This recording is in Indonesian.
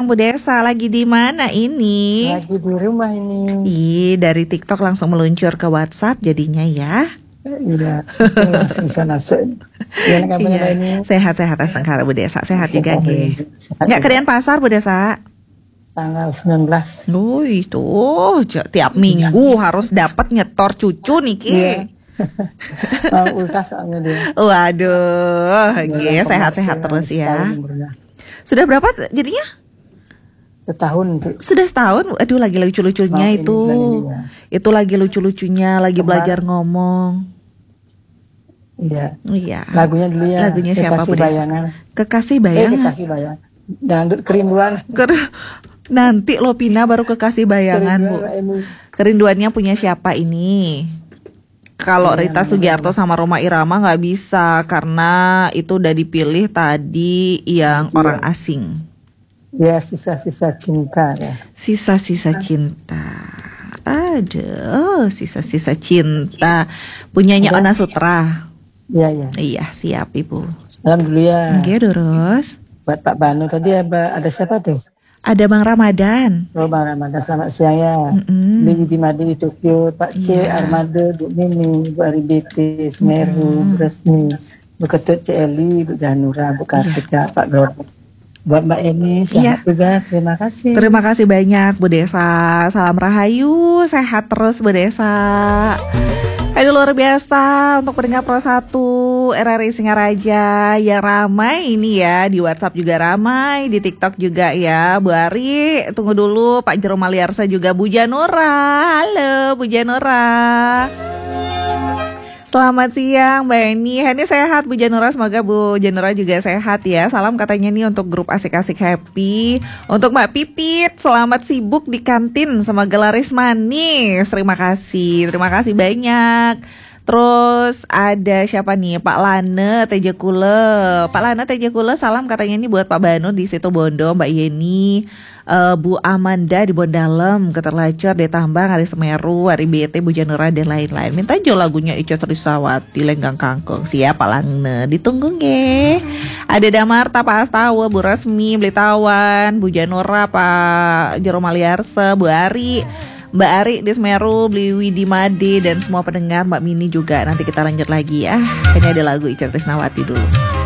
siang Bu Desa, lagi di mana ini? Lagi di rumah ini. Ih, dari TikTok langsung meluncur ke WhatsApp jadinya ya. Iya, langsung bisa masuk. Gimana kabarnya Mbak ini? Sehat-sehat Astengkara Bu Desa, sehat juga Sehat, nggih. sehat Nggak juga. kalian pasar Bu Desa? Tanggal 19. Itu tiap minggu harus dapat nyetor cucu nih Ki. Iya. Mau ultas soalnya dia. Waduh, Dia yang sehat-sehat komersil, terus ya. setahun umurnya. Sudah berapa jadinya? Setahun tuh. Sudah setahun. Aduh, lagi lucu-lucunya Mau ini itu. bulan ini, ya. Itu lagi lucu-lucunya, lagi belajar ngomong. Iya. Iya. Lagunya dulu ya. Lagunya siapa Bu Kekasih Desa? Bayangan. Kekasih Bayangan. Kekasih Bayangan. Dangdut kerinduan. Nanti lo Pina baru Kekasih Bayangan Bu. Kerinduannya punya siapa ini? Kalau Rita Sugiarto sama Rhoma Irama nggak bisa karena itu udah dipilih tadi yang orang asing. Ya, sisa-sisa cinta ya. Sisa-sisa cinta. Aduh, sisa-sisa cinta. Punyanya Ona Sutra. Iya, iya. Iya, siap Ibu. Alhamdulillah. Oke, terus. Buat Pak Banu tadi ada siapa tuh? Ada Bang Ramadan. Oh, Bang Ramadan, selamat siang ya. Di Madi di Tokyo, Pak C, Armada, Bu Mimi, Bu Aribete, Semeru, Bu Resmi, Bu Ketut CLI, Bu Janura, Bu Kartika, Pak Bro. Buat Mbak Eni, selamat tugas, terima kasih. Terima kasih banyak Bu Desa. Salam rahayu, sehat terus Bu Desa. Aduh, luar biasa untuk pendengar Pro 1 RRI Singaraja yang ramai ini ya. Di WhatsApp juga ramai, di TikTok juga ya. Bu Ari, tunggu dulu. Pak Jero Maliarsa juga. Bu Janura, halo Bu Janura. Selamat siang Mbak Eni. Ini sehat Bu Janura, semoga Bu Janura juga sehat ya. Salam katanya nih untuk grup asik-asik happy. Untuk Mbak Pipit, selamat sibuk di kantin, semoga laris manis. Terima kasih banyak. Terus ada siapa nih? Pak Lane Tejekule. Pak Lane Tejekule, salam katanya ini buat Pak Banu di Situ Bondo, Mbak Yeni, Bu Amanda di Bondalem, Keterlacor, Detambang, Hari Semeru, Hari BT, Bu Janura dan lain-lain. Minta aja lagunya Ica Trisawati, Lenggang Kangkung. Siap Pak Lane, ditunggu nge. Ada Damarta, Pak Astawa, Bu Resmi, Blitawan, Bu Janura, Pak Jero Maliarsa, Bu Ari, Mbak Ari di Semeru, Bliwi di Made, dan semua pendengar, Mbak Mini juga. Nanti kita lanjut lagi ya. Ini ada lagu Ica Trisnawati dulu.